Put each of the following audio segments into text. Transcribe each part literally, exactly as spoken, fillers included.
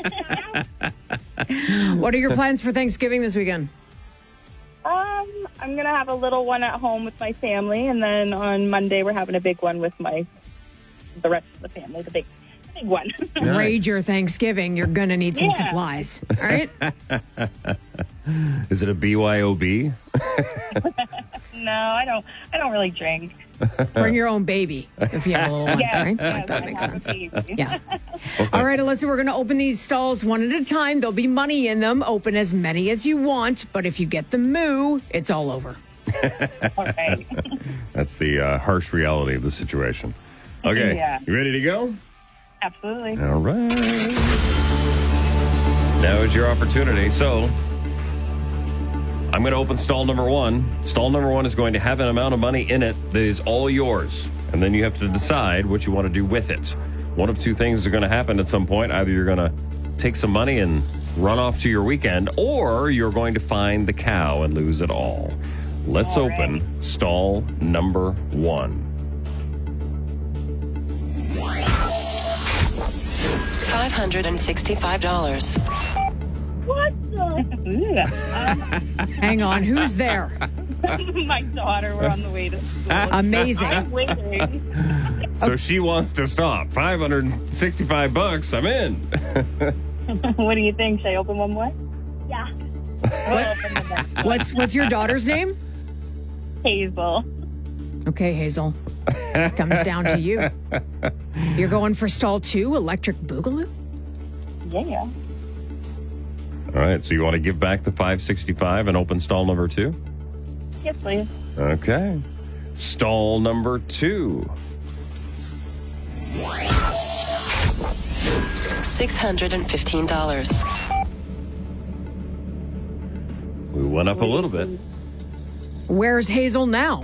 What are your plans for Thanksgiving this weekend? Um, I'm going to have a little one at home with my family, and then on Monday we're having a big one with my the rest of the family, the big big one. Nice. Raid your Thanksgiving. You're going to need some Yeah. supplies. All right? Is it a B Y O B? No, I don't I don't really drink. Bring your own baby if you have a little one, Yeah, right? yeah, Like, that I makes have a sense. baby. Yeah. All right, Alyssa, we're going to open these stalls one at a time. There'll be money in them. Open as many as you want, but if you get the moo, it's all over. All right. That's the uh, harsh reality of the situation. Okay, Yeah. you ready to go? Absolutely. All right. Now is your opportunity. So I'm going to open stall number one. Stall number one is going to have an amount of money in it that is all yours. And then you have to decide what you want to do with it. One of two things are going to happen at some point. Either you're going to take some money and run off to your weekend, or you're going to find the cow and lose it all. Let's All open right. stall number one. five hundred sixty-five dollars. What the? Hang on. Who's there? um, my daughter, we're on the way to school. Amazing. I'm waiting. So she wants to stop. five hundred sixty-five bucks. I'm in. What do you think? Should I open one more? Yeah. We'll open the next one. What's what's your daughter's name? Hazel. Okay, Hazel. Comes down to you. You're going for stall two, Electric Boogaloo? Yeah. All right, so you want to give back the five sixty-five and open stall number two? Yes, please. Okay. Stall number two. six hundred fifteen dollars. We went up a little bit. Where's Hazel now?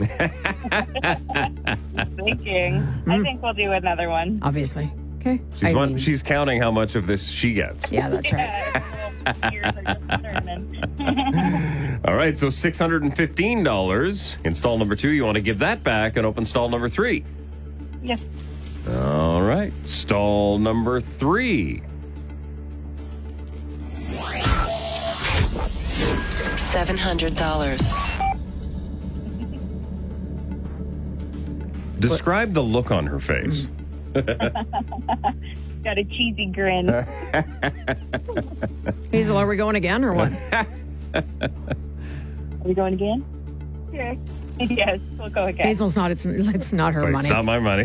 Thinking. I think we'll do another one. Obviously. Okay. She's, I one, mean, she's counting how much of this she gets. yeah, that's right. Yeah, years are just determined. All right, so six hundred fifteen dollars in stall number two. You want to give that back and open stall number three. Yes. All right, stall number three. seven hundred dollars. Describe the look on her face. Got a cheesy grin. Hazel, are we going again or what? Are we going again? Yes. Yes, we'll go again. Hazel's not, it's, it's not her It's like, money. It's not my money.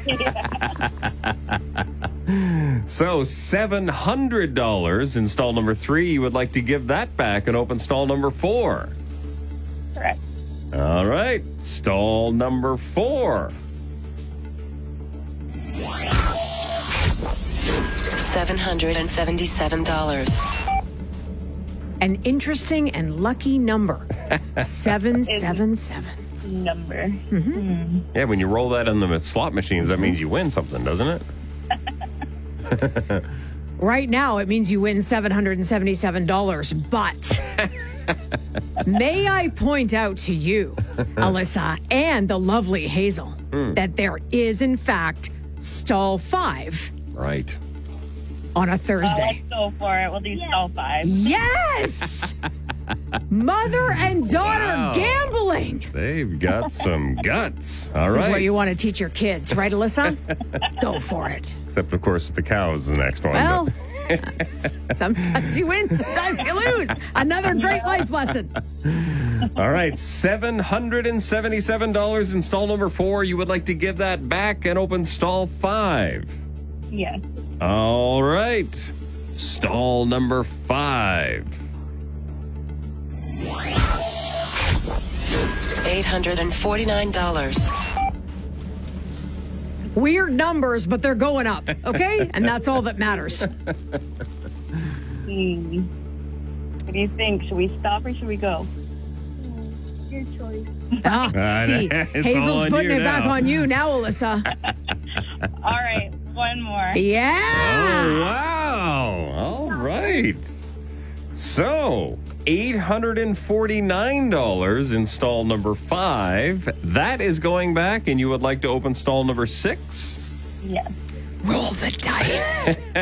So seven hundred dollars in stall number three. You would like to give that back and open stall number four. Correct. All right. Stall number four. seven hundred seventy-seven dollars. An interesting and lucky number. seven seven seven. Number. Yeah, when you roll that in the slot machines, that means you win something, doesn't it? Right now, it means you win seven hundred seventy-seven dollars. But may I point out to you, Alyssa, and the lovely Hazel, that there is, in fact, stall five Right. on a Oh, Thursday. let's go for it. We'll do stall five. Yes! Mother and daughter Wow. gambling. They've got some guts. All This right. is what you want to teach your kids, right, Alyssa? Go for it. Except, of course, the cow is the next one. Well, but- that's- sometimes you win, sometimes you lose. Another great life lesson. All right. seven hundred seventy-seven dollars in stall number four. You would like to give that back and open stall five. Yes. All right. Stall number five. eight hundred forty-nine dollars. Weird numbers, but they're going up, okay? And that's all that matters. Hmm. What do you think? Should we stop or should we go? Your choice. Ah, Uh, see, it's all Hazel's on putting you it back now. on you now, Alyssa. All right. One more. Yeah. Oh, wow. All right. So, eight hundred forty-nine dollars in stall number five. That is going back, and you would like to open stall number six? Yes. Roll the dice.